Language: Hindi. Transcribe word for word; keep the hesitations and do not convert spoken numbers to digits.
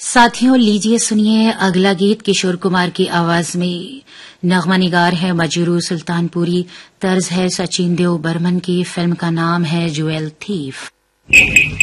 साथियों, लीजिए सुनिए अगला गीत किशोर कुमार की आवाज में। नगमा निगार है मजरू सुल्तानपुरी, तर्ज है सचिन देव बर्मन की। फिल्म का नाम है ज्वेल थीफ।